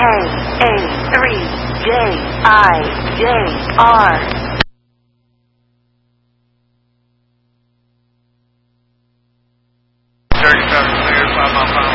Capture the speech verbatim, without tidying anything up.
A three J I J R. thirty-seven clear, five mile final.